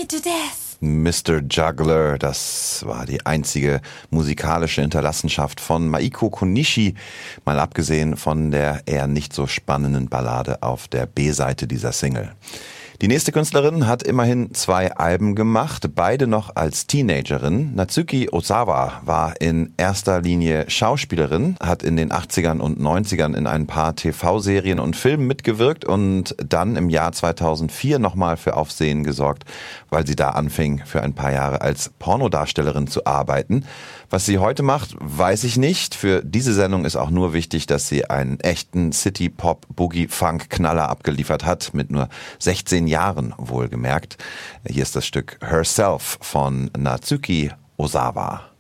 to death. Mr. Juggler, das war die einzige musikalische Hinterlassenschaft von Maiko Konishi, mal abgesehen von der eher nicht so spannenden Ballade auf der B-Seite dieser Single. Die nächste Künstlerin hat immerhin 2 Alben gemacht, beide noch als Teenagerin. Natsuki Ozawa war in erster Linie Schauspielerin, hat in den 80ern und 90ern in ein paar TV-Serien und Filmen mitgewirkt und dann im Jahr 2004 nochmal für Aufsehen gesorgt, weil sie da anfing, für ein paar Jahre als Pornodarstellerin zu arbeiten. Was sie heute macht, weiß ich nicht. Für diese Sendung ist auch nur wichtig, dass sie einen echten City-Pop-Boogie-Funk-Knaller abgeliefert hat, mit nur 16 Jahren wohlgemerkt. Hier ist das Stück Herself von Natsuki Ozawa.